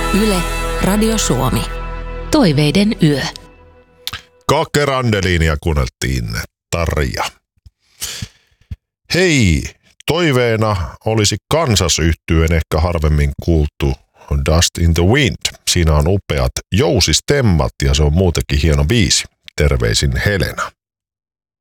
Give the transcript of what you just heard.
Yle, Radio Suomi. Toiveiden yö. Kake Randeliinia kuunneltiin Tarja. Hei, toiveena olisi Kansas-yhtyeen ehkä harvemmin kuultu Dust in the Wind. Siinä on upeat jousistemmat ja se on muutenkin hieno biisi. Terveisin Helena.